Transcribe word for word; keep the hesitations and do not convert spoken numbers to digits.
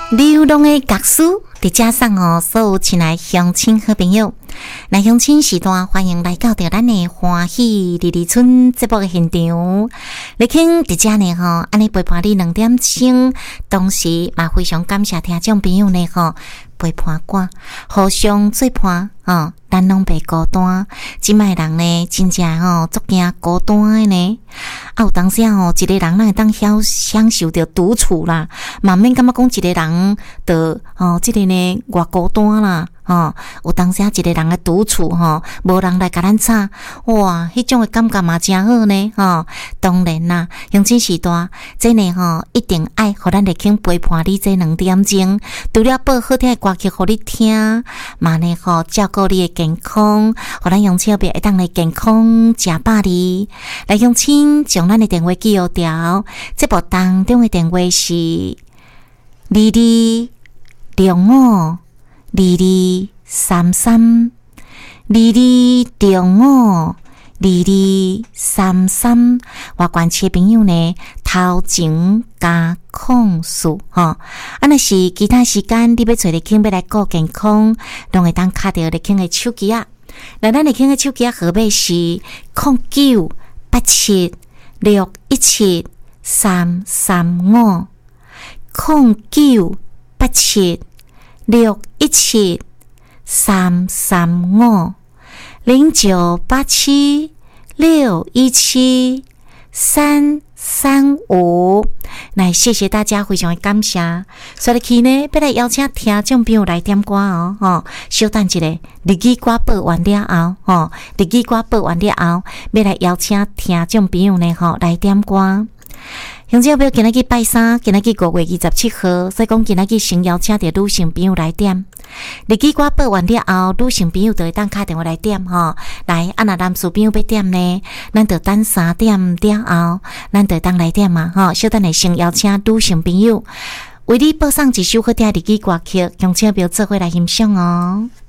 流浪的乐师，伫加上哦，所有亲爱乡亲好朋友，来乡亲时段欢迎来到着咱的欢喜二二村节目的现场。你听伫遮呢吼，安尼陪伴你两点钟，同时嘛非常感谢听众朋友呢吼陪伴我，互相做伴哦，咱拢袂孤单。即卖人呢，真正吼足惊孤单的呢。啊，有当时吼，一个人咱会当享享受着独处啦，嘛免感觉讲一个人的哦，即、这个呢偌孤单啦。哦，有当时一个人的独处吼，无人来甲咱吵，哇，迄种的感觉嘛真好呢，吼、哦。当然啦，乡亲时代，这呢吼一定爱互咱来肯陪伴你这两点钟，除了播好听的歌曲互你听，嘛呢吼照顾你的健康，互咱乡亲别会当来健康食饱哩。来乡亲将咱的电话记号条，这部当中的电话是二二六五。二二三三，二二六五，二二三三，我关切朋友呢，头前加控诉吼，啊，若是其他时间你要找你肯要来顾健康，拢会当卡到你肯的手机啊。来，咱你肯的手机啊，号码是空九八七六一七三三五，空九八七。六一七三三五零九八七六一七三三五，来谢谢大家，非常的感谢。所以去呢，要来邀请听众朋友来点歌哦，吼，稍等一下，日语歌播完了后，吼，日语歌播完了后，要来邀请听众朋友呢，吼，来点歌。乡亲朋友，今仔日拜三，今仔日五月二十七号，所以讲今仔日先邀请着女性朋友来点。日记歌播完了后，女性朋友就会当打电话来点吼。来，啊那男士朋友要点呢，咱就等三点了后，咱就当来点嘛吼。小等下先邀请女性朋友为你播送一首好听的日记歌曲，乡亲朋友做伙来欣赏哦。